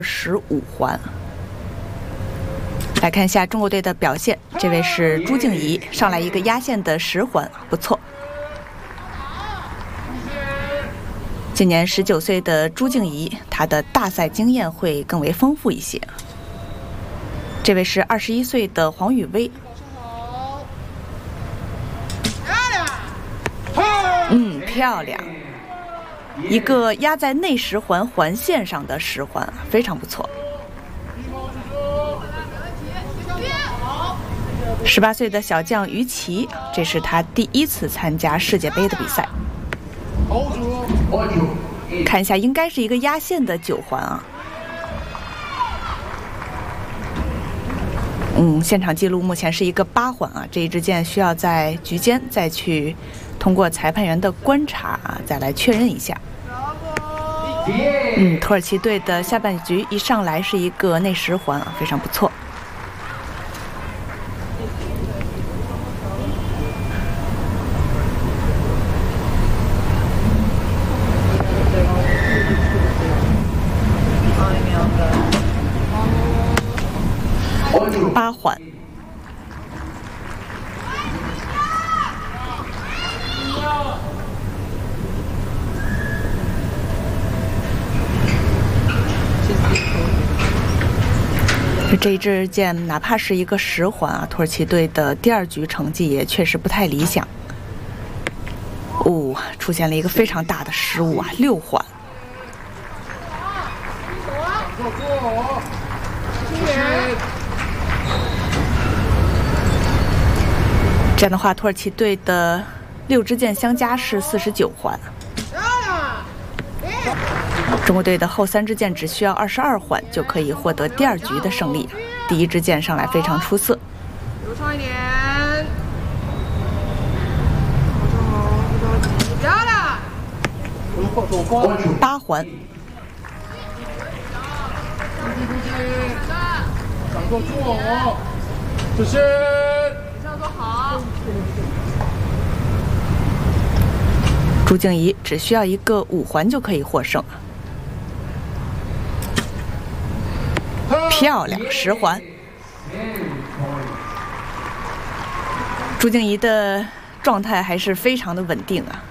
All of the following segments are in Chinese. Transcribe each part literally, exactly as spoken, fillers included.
十五环。来看一下中国队的表现，这位是朱静怡，上来一个压线的十环，不错。今年十九岁的朱静怡，她的大赛经验会更为丰富一些。这位是二十一岁的黄雨薇，嗯，漂亮，一个压在内十环环线上的十环，非常不错。十八岁的小将于琦，这是他第一次参加世界杯的比赛。看一下，应该是一个压线的九环啊。嗯，现场记录目前是一个八环啊。这一支箭需要在局间再去通过裁判员的观察啊，再来确认一下。嗯，土耳其队的下半局一上来是一个内十环啊，非常不错。八环，这一支箭哪怕是一个十环啊，土耳其队的第二局成绩也确实不太理想。哦，出现了一个非常大的失误啊，六环。这样的话，土耳其队的六支箭相加是四十九环。中国队的后三支箭只需要二十二环就可以获得第二局的胜利。第一支箭上来非常出色。 流畅一点。漂亮。 八环。 掌握住哦，这是。 朱静怡只需要一个五环就可以获胜，漂亮，十环。朱静怡的状态还是非常的稳定啊。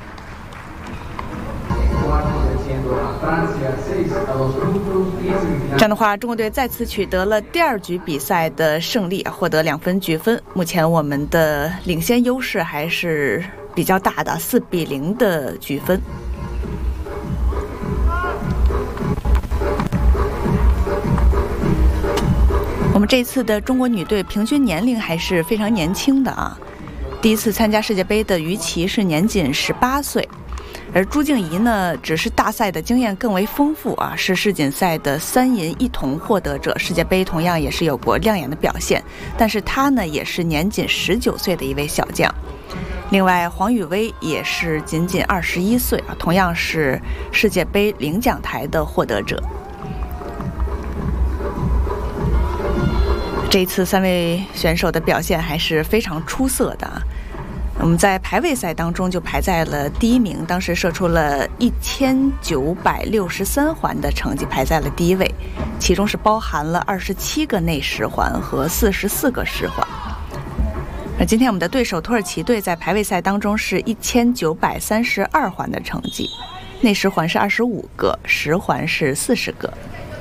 这样的话，中国队再次取得了第二局比赛的胜利，获得两分局分。目前我们的领先优势还是比较大的，四比零的局分。我们这次的中国女队平均年龄还是非常年轻的啊。第一次参加世界杯的于琦是年仅十八岁。而朱静怡呢，只是大赛的经验更为丰富啊，是世锦赛的三银一铜获得者，世界杯同样也是有过亮眼的表现。但是她呢，也是年仅十九岁的一位小将。另外，黄雨薇也是仅仅二十一岁啊，同样是世界杯领奖台的获得者。这一次三位选手的表现还是非常出色的啊。我们在排位赛当中就排在了第一名，当时射出了一千九百六十三环的成绩，排在了第一位，其中是包含了二十七个内十环和四十四个十环。而今天我们的对手土耳其队在排位赛当中是一千九百三十二环的成绩，内十环是二十五个，十环是四十个。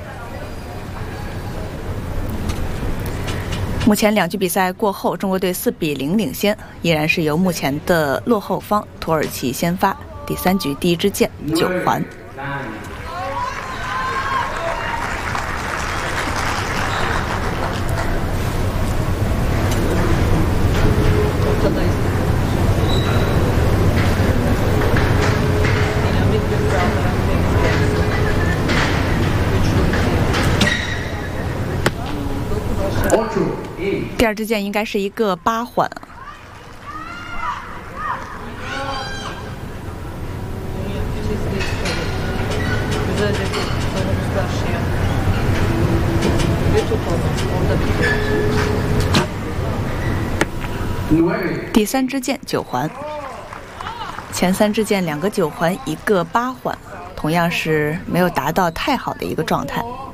目前两局比赛过后，中国队四比零领先，依然是由目前的落后方土耳其先发。第三局第一支箭九环。第二支箭应该是一个八环。第三支箭九环，前三支箭两个九环，一个八环，同样是没有达到太好的一个状态。